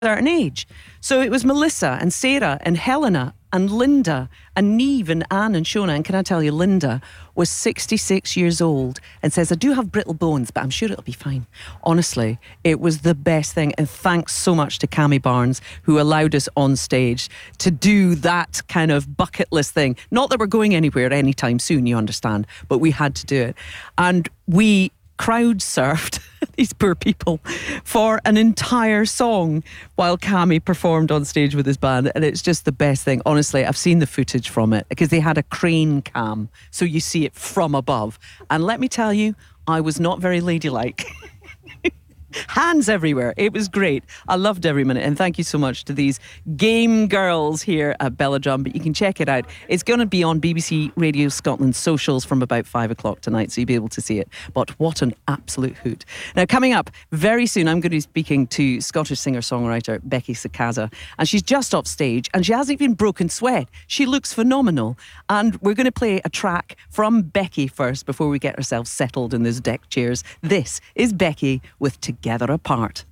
certain age. So it was Melissa and Sarah and Helena and Linda and Neve and Anne and Shona. And can I tell you, Linda was 66 years old and says, I do have brittle bones, but I'm sure it'll be fine. Honestly, it was the best thing. And thanks so much to Cami Barnes, who allowed us on stage to do that kind of bucket list thing. Not that we're going anywhere anytime soon, you understand, but we had to do it. And we crowd surfed these poor people for an entire song while Cami performed on stage with his band, and it's just the best thing. Honestly, I've seen the footage from it because they had a crane cam, so you see it from above, and let me tell you, I was not very ladylike. Hands everywhere. It was great. I loved every minute. And thank you so much to these game girls here at Belladrum. But you can check it out. It's going to be on BBC Radio Scotland socials from about 5 o'clock tonight, so you'll be able to see it. But what an absolute hoot. Now, coming up very soon, I'm going to be speaking to Scottish singer-songwriter Becky Sakazza. And she's just off stage and she hasn't even broken sweat. She looks phenomenal. And we're going to play a track from Becky first before we get ourselves settled in those deck chairs. This is Becky with Together Apart.